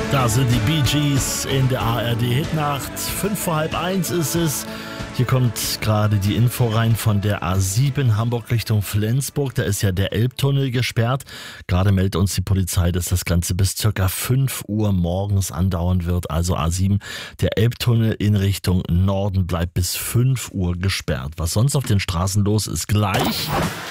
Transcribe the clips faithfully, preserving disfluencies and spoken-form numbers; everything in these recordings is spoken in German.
Da sind die Bee Gees in der A R D-Hitnacht. Fünf vor halb eins ist es. Hier kommt gerade die Info rein von der A sieben Hamburg Richtung Flensburg. Da ist ja der Elbtunnel gesperrt. Gerade meldet uns die Polizei, dass das Ganze bis ca. fünf Uhr morgens andauern wird. Also A sieben, der Elbtunnel in Richtung Norden bleibt bis fünf Uhr gesperrt. Was sonst auf den Straßen los ist, gleich.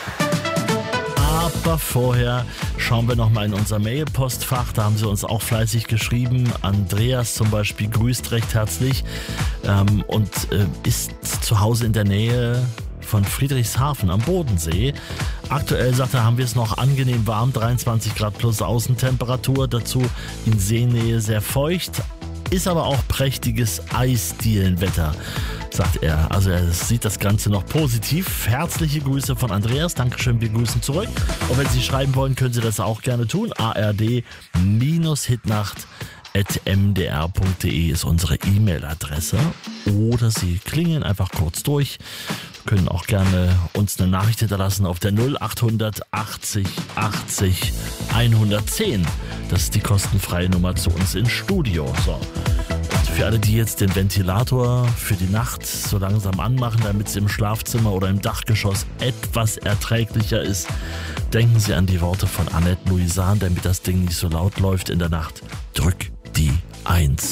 Aber vorher schauen wir nochmal in unser Mailpostfach. Da haben sie uns auch fleißig geschrieben. Andreas zum Beispiel grüßt recht herzlich ähm, und äh, ist zu Hause in der Nähe von Friedrichshafen am Bodensee. Aktuell, sagt er, haben wir es noch angenehm warm, dreiundzwanzig Grad plus Außentemperatur. Dazu in Seenähe sehr feucht. Ist aber auch prächtiges Eisdielenwetter, sagt er. Also er sieht das Ganze noch positiv. Herzliche Grüße von Andreas. Dankeschön, wir grüßen zurück. Und wenn Sie schreiben wollen, können Sie das auch gerne tun. A R D Hitnacht at m d r punkt d e ist unsere E-Mail-Adresse. Oder Sie klingeln einfach kurz durch. Können auch gerne uns eine Nachricht hinterlassen auf der null acht achtzig achtzig hundertzehn. Das ist die kostenfreie Nummer zu uns ins Studio. So. Und für alle, die jetzt den Ventilator für die Nacht so langsam anmachen, damit es im Schlafzimmer oder im Dachgeschoss etwas erträglicher ist, denken Sie an die Worte von Annette Louisan, damit das Ding nicht so laut läuft in der Nacht. Drück die eins.